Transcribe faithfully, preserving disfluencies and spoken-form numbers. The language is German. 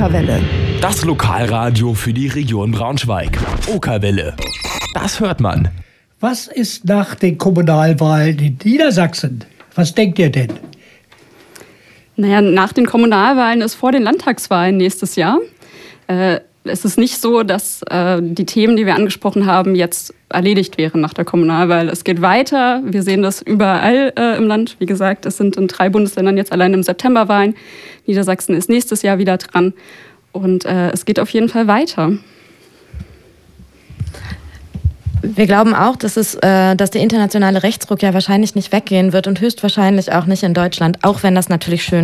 Okerwelle. Das Lokalradio für die Region Braunschweig. Okerwelle. Das hört man. Was ist nach den Kommunalwahlen in Niedersachsen? Was denkt ihr denn? Naja, nach den Kommunalwahlen ist vor den Landtagswahlen nächstes Jahr. Äh, es ist nicht so, dass äh, die Themen, die wir angesprochen haben, jetzt erledigt wären nach der Kommunalwahl. Es geht weiter. Wir sehen das überall äh, im Land. Wie gesagt, es sind in drei Bundesländern jetzt allein im September Wahlen. Niedersachsen ist nächstes Jahr wieder dran. Und äh, es geht auf jeden Fall weiter. Wir glauben auch, dass, es, äh, dass der internationale Rechtsruck ja wahrscheinlich nicht weggehen wird und höchstwahrscheinlich auch nicht in Deutschland, auch wenn das natürlich schön